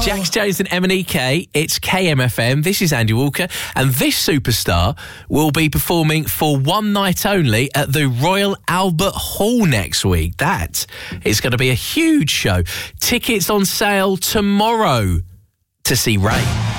Jax Jones and M&EK, it's KMFM. This is Andy Walker, and this superstar will be performing for one night only at the Royal Albert Hall next week. That is going to be a huge show. Tickets on sale tomorrow to see Ray.